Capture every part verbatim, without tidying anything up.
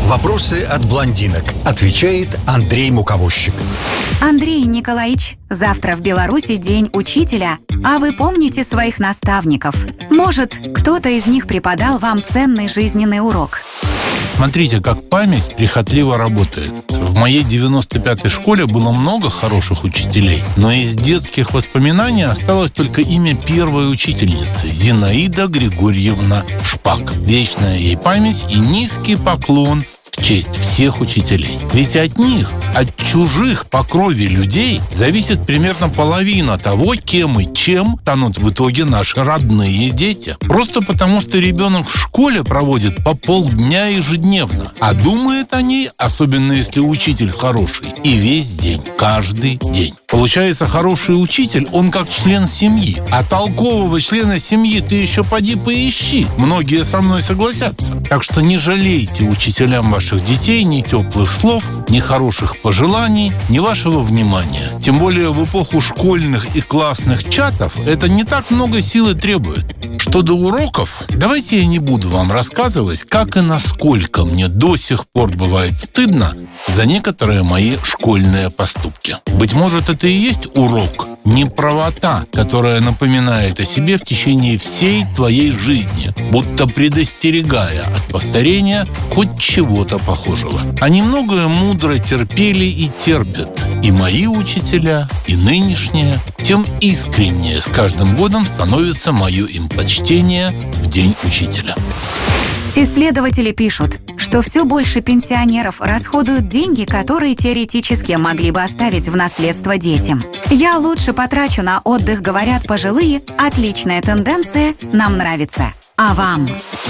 Вопросы от блондинок. Отвечает Андрей Муковозчик. Андрей Николаевич, завтра в Беларуси День учителя. А вы помните своих наставников? Может, кто-то из них преподал вам ценный жизненный урок? Смотрите, как память прихотливо работает. В моей девяносто пятой школе было много хороших учителей, но из детских воспоминаний осталось только имя первой учительницы – Зинаида Григорьевна Шпак. Вечная ей память и низкий поклон в честь всех учителей. Ведь от них, от чужих по крови людей, зависит примерно половина того, кем и чем станут в итоге наши родные дети. Просто потому, что ребенок в школе проводит по полдня ежедневно, а думает о ней, особенно если учитель хороший, и весь день, каждый день. Получается, хороший учитель, он как член семьи. А толкового члена семьи ты еще поди поищи. Многие со мной согласятся. Так что не жалейте учителям ваших детей ни теплых слов, ни хороших пожеланий, ни вашего внимания. Тем более в эпоху школьных и классных чатов это не так много силы требует. Что до уроков, давайте я не буду вам рассказывать, как и насколько мне до сих пор бывает стыдно за некоторые мои школьные поступки. Быть может, это и есть урок, неправота, которая напоминает о себе в течение всей твоей жизни, будто предостерегая от повторения хоть чего-то похожего. Они многое мудро терпели и терпят. И мои учителя, и нынешние. Тем искреннее с каждым годом становится мое им почтение в День учителя. Исследователи пишут, что все больше пенсионеров расходуют деньги, которые теоретически могли бы оставить в наследство детям. «Я лучше потрачу на отдых», говорят пожилые. Отличная тенденция, нам нравится. А вам?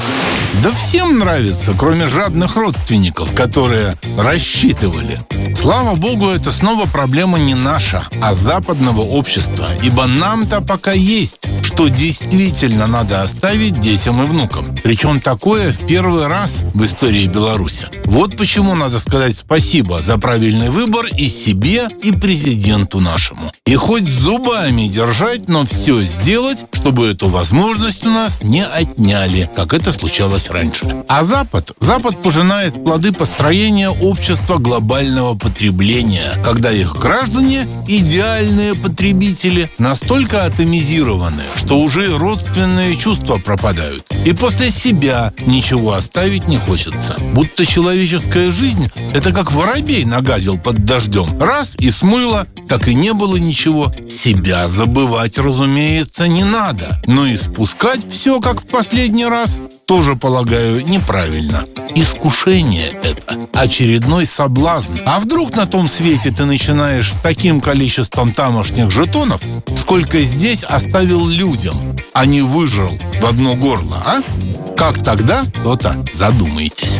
Да всем нравится, кроме жадных родственников, которые рассчитывали. Слава богу, это снова проблема не наша, а западного общества. Ибо нам-то пока есть, что действительно надо оставить детям и внукам. Причем такое в первый раз в истории Беларуси. Вот почему надо сказать спасибо за правильный выбор и себе, и президенту нашему. И хоть зубами держать, но все сделать, чтобы эту возможность у нас не отняли, как это случалось раньше. А Запад? Запад пожинает плоды построения общества глобального потребления, когда их граждане, идеальные потребители, настолько атомизированы, что уже родственные чувства пропадают. И после себя ничего оставить не хочется. Будто человеческая жизнь – это как воробей нагадил под дождем. Раз – и смыло, так и не было ничего. Себя забывать, разумеется, не надо. Но и спускать все, как в последний раз, тоже, полагаю, неправильно. Искушение это, очередной соблазн. А вдруг на том свете ты начинаешь с таким количеством тамошних жетонов, сколько здесь оставил людям, а не выжрал в одно горло, а? Как тогда? То-то задумайтесь.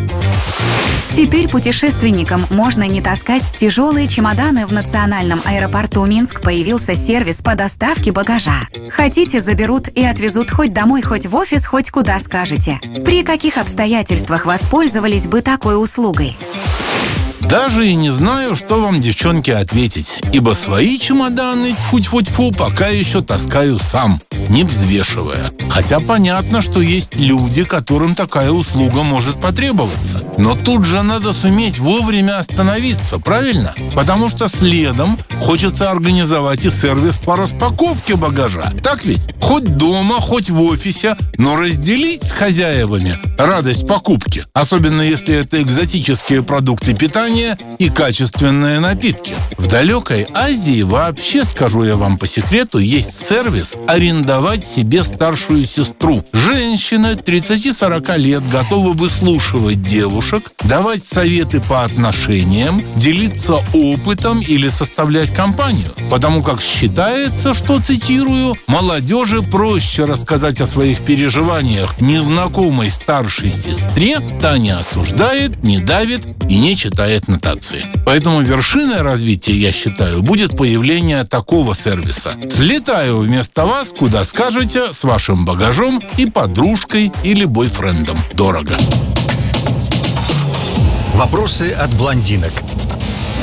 Теперь путешественникам можно не таскать тяжелые чемоданы. В национальном аэропорту Минск появился сервис по доставке багажа. Хотите, заберут и отвезут хоть домой, хоть в офис, хоть куда скажете. При каких обстоятельствах воспользовались бы такой услугой? Даже и не знаю, что вам, девчонки, ответить, ибо свои чемоданы, тьфу-тьфу-тьфу, пока еще таскаю сам, не взвешивая. Хотя понятно, что есть люди, которым такая услуга может потребоваться. Но тут же надо суметь вовремя остановиться, правильно? Потому что следом хочется организовать и сервис по распаковке багажа. Так ведь? Хоть дома, хоть в офисе, но разделить с хозяевами радость покупки, особенно если это экзотические продукты питания и качественные напитки. В далекой Азии вообще, скажу я вам по секрету, есть сервис арендовать себе старшую сестру. Женщины тридцати-сорока лет готовы выслушивать девушек, давать советы по отношениям, делиться опытом или составлять компанию. Потому как считается, что, цитирую, молодежи проще рассказать о своих переживаниях незнакомой старшей сестре, та не осуждает, не давит и не читает нотации. Поэтому вершиной развития, я считаю, будет появление такого сервиса. Слетаю вместо вас, куда скажете, с вашим багажом и подружкой или бойфрендом. Дорого. Вопросы от блондинок.